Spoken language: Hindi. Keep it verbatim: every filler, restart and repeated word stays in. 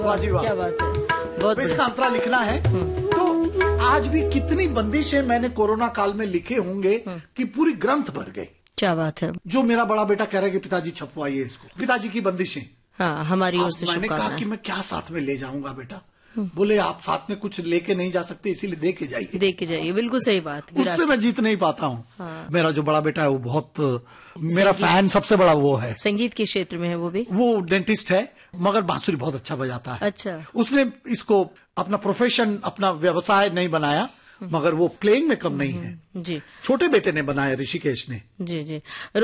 वाह जी वाह, क्या बात है, बहुत तो इसका अंतरा लिखना है। तो आज भी कितनी बंदिशें मैंने कोरोना काल में लिखे होंगे कि पूरी ग्रंथ भर गए। क्या बात है। जो मेरा बड़ा बेटा कह रहा है कि पिताजी छपवाइए इसको, पिताजी की बंदिशें। हाँ, हमारी ओर से मैंने कहा शुभकामनाएं। कि मैं क्या साथ में ले जाऊंगा बेटा, बोले आप साथ में कुछ लेके नहीं जा सकते इसीलिए दे के जाइए। दे के जाइए, बिल्कुल सही बात। उससे मैं जीत नहीं पाता हूँ। हाँ। मेरा जो बड़ा बेटा है वो बहुत मेरा फैन सबसे बड़ा वो है। संगीत के क्षेत्र में है वो भी। वो डेंटिस्ट है मगर बांसुरी बहुत अच्छा बजाता है। अच्छा। उसने इसको अपना प्रोफेशन अपना व्यवसाय नहीं बनाया मगर वो प्लेइंग में कम नहीं है। जी। छोटे बेटे ने बनाया, ऋषिकेश ने। जी जी।